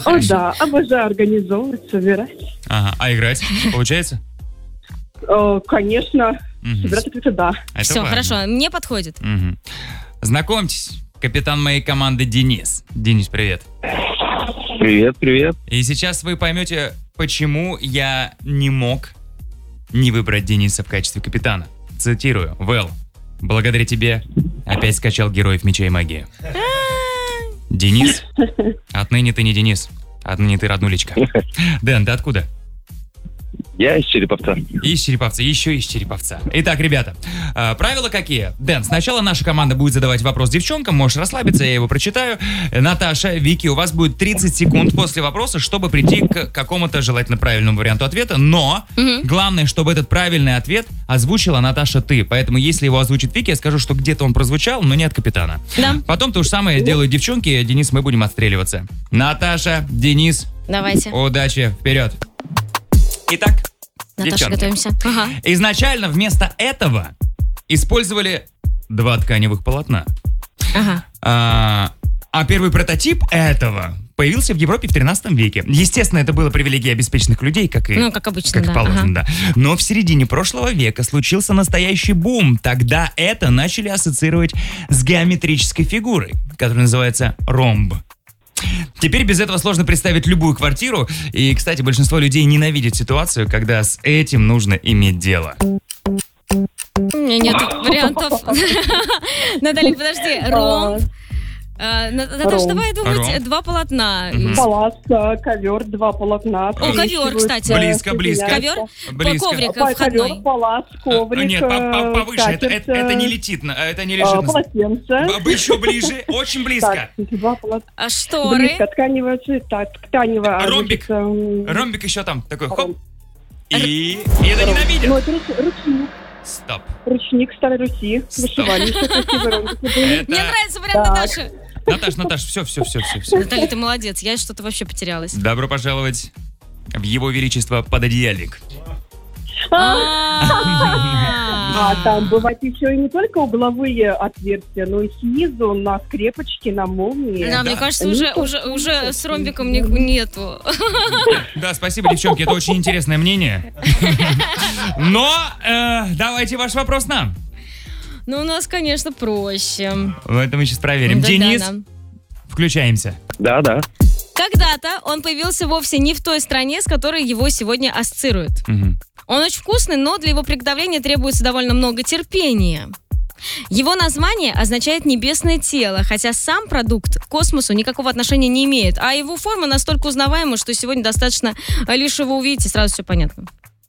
хорошо. да, обожаю организовывать, собирать. Ага, а играть получается? Конечно, собирать это да. Это Все, важно. хорошо, мне подходит. Мгм. Знакомьтесь, капитан моей команды Денис. Денис, привет. Привет. И сейчас вы поймете, почему я не мог не выбрать Дениса в качестве капитана. Цитирую. Вэл, благодаря тебе опять скачал героев меча и магии. Денис, отныне ты не Денис. Отныне ты роднулечка. Дэн, ты откуда? Я из Череповца. Из Череповца, еще из Череповца. Итак, ребята, правила какие? Дэн, сначала наша команда будет задавать вопрос девчонкам, можешь расслабиться, я его прочитаю. Наташа, Вики, у вас будет 30 секунд после вопроса, чтобы прийти к какому-то желательно правильному варианту ответа, но главное, чтобы этот правильный ответ озвучила Наташа ты. Поэтому, если его озвучит Вики, я скажу, что где-то он прозвучал, но не от капитана. Да. Потом то же самое делают девчонки, Денис, мы будем отстреливаться. Наташа, Денис, Давайте. удачи, вперед. Итак, Наташа, девчонки. готовимся. Ага. Изначально вместо этого использовали 2 тканевых полотна. Ага. А первый прототип этого появился в Европе в 13 веке. Естественно, это было привилегией обеспеченных людей, как и Ну, как обычно, да. положено, да. Но в середине прошлого века случился настоящий бум. Тогда это начали ассоциировать с геометрической фигурой, которая называется ромб. Теперь без этого сложно представить любую квартиру. И, кстати, большинство людей ненавидит ситуацию, когда с этим нужно иметь дело. У меня нет вариантов. Наталья, подожди. Ромб. Наташа, давай думать, Ромб. 2 полотна. Палас, ковер, 2 полотна. О, ковер, кстати. Близко. Ковер? Близко. Коврик Ковер, входной. палас, коврик. Нет, повыше. скатерть, Это не летит, это не лежит. полотенце. Еще ближе, очень близко. Так, 2 полотна. А шторы? Близко, тканевая цвета, тканевая. Ромбик. значит, Ромбик еще там, такой хоп. Ромб. И это ненавидят. Ну, это ручник. Стоп. Ручник Старой Руси. Стоп. Вышивали еще красивые ромбики были. Мне Это... нравится вариант Так. Наташи. Наташ, все. Наталья, ты молодец. Я что-то вообще потерялась. Добро пожаловать в Его Величество пододеяльник. А там бывают еще и не только угловые отверстия, но и снизу на скрепочке, на молнии. Да, мне кажется, уже с ромбиком нету. Да, спасибо, девчонки, это очень интересное мнение. Но давайте ваш вопрос нам. Ну, у нас, конечно, проще. Это мы сейчас проверим. Да, Денис, да. включаемся. Да. Когда-то он появился вовсе не в той стране, с которой его сегодня ассоциируют. Мгм. Он очень вкусный, но для его приготовления требуется довольно много терпения. Его название означает «небесное тело», хотя сам продукт к космосу никакого отношения не имеет, а его форма настолько узнаваема, что сегодня достаточно лишь его увидеть, и сразу все понятно.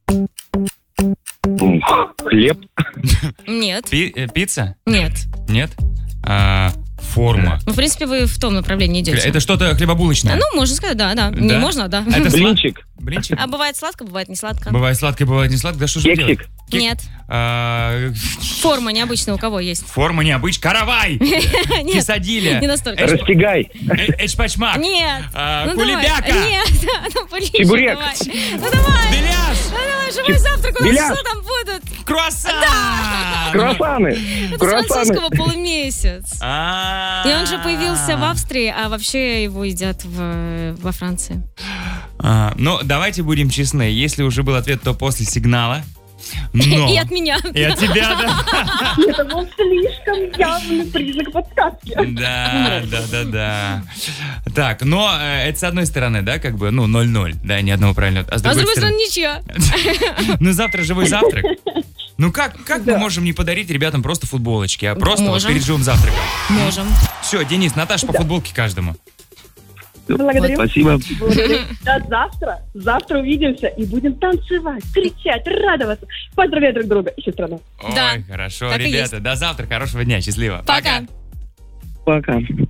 Хлеб. Нет, Пицца? нет. Нет? Форма. Ну, в принципе, вы в том направлении идете. Это что-то хлебобулочное? Ну, можно сказать, да. Не Да? можно, да. Это Блинчик. Блинчик? А бывает сладко, бывает не сладко. Бывает сладкое, бывает не сладкое. Да что же делать? Кексик. Нет. Форма необычная у кого есть? Форма необычная. Каравай! Нет, Кисадиля! не настолько. Растягай. Эчпачмак! Нет. Ну, Кулебяка! давай. Нет, ну, блин, Чебурек. давай. Ну, давай. Беляш! Ну, давай, живой завтрак у нас Беляш. что там будут? Круассан! Круассаны. Это с Круассаны. французского полумесяц. И он же появился в Австрии. Австрии, а вообще его едят во Франции. Ну, давайте будем честны. Если уже был ответ, то после сигнала. Но... И от меня. И от тебя, да? Это был слишком явный признак подсказки. Да. Так, но это с одной стороны, да, как бы, 0-0, да, ни одного правильного. А с А с другой стороны, ничья. ну завтра живой завтрак. Ну как мы можем не подарить ребятам просто футболочки, а просто вот Можем. перед живым завтраком? Можем. Все, Денис, Наташа по футболке каждому. Благодарю. Спасибо. До завтра. Завтра увидимся и будем танцевать, кричать, радоваться, поздравлять друг друга и всю страну. Да, Ой, хорошо, так и ребята, до завтра, хорошего дня, счастливо. Пока. Пока.